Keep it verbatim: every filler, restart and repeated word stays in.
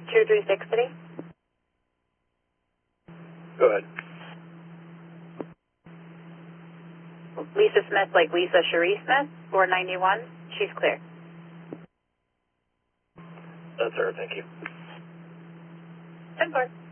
two three six City. Go ahead. Lisa Smith, like Lisa Cherie Smith, four ninety-one. She's clear. That's her, thank you. ten four.